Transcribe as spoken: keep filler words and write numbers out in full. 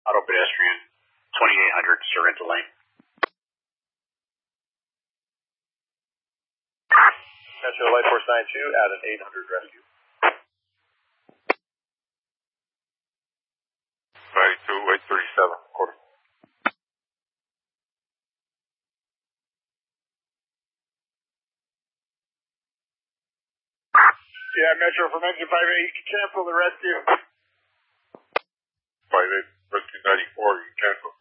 auto pedestrian, twenty-eight hundred Sorrento Lane. Metro Light Force nine two, add an eight hundred rescue. ninety-two, eight thirty-seven, quarter. Yeah, Metro, from engine five eight, you can cancel the rescue. five eight, rescue ninety-four, you can cancel.